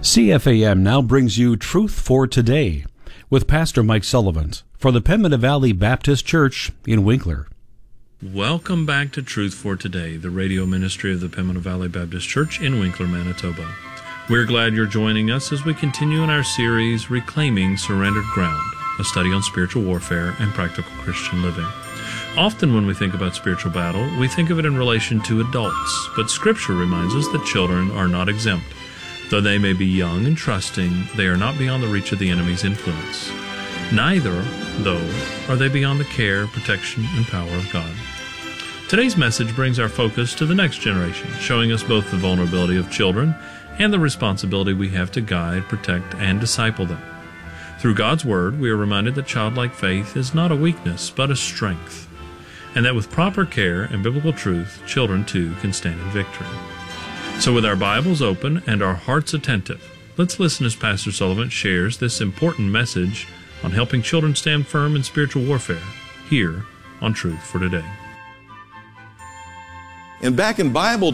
CFAM now brings you Truth for Today with Pastor Mike Sullivan for the Pembina Valley Baptist Church in Winkler. Welcome back to Truth for Today, the radio ministry of the Pembina Valley Baptist Church in Winkler, Manitoba. We're glad you're joining us as we continue in our series, Reclaiming Surrendered Ground, a study on spiritual warfare and practical Christian living. Often when we think about spiritual battle, we think of it in relation to adults, but Scripture reminds us that children are not exempt. Though they may be young and trusting, they are not beyond the reach of the enemy's influence. Neither, though, are they beyond the care, protection, and power of God. Today's message brings our focus to the next generation, showing us both the vulnerability of children and the responsibility we have to guide, protect, and disciple them. Through God's Word, we are reminded that childlike faith is not a weakness, but a strength, and that with proper care and biblical truth, children too can stand in victory. So with our Bibles open and our hearts attentive, let's listen as Pastor Sullivan shares this important message on helping children stand firm in spiritual warfare here on Truth for Today. And back in Bible